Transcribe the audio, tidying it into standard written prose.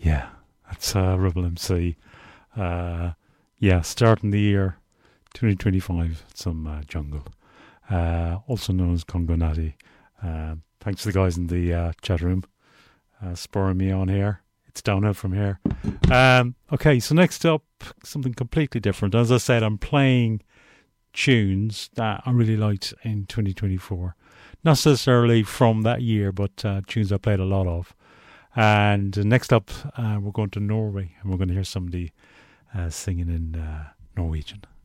Yeah, that's Rebel MC. Yeah, starting the year 2025, some jungle. Also known as Congo Natty. Thanks to the guys in the chat room spurring me on here. It's downhill from here. Okay, so next up, something completely different. As I said, I'm playing tunes that I really liked in 2024. Not necessarily from that year, but tunes I played a lot of. And next up, we're going to Norway, and we're going to hear somebody singing in Norwegian.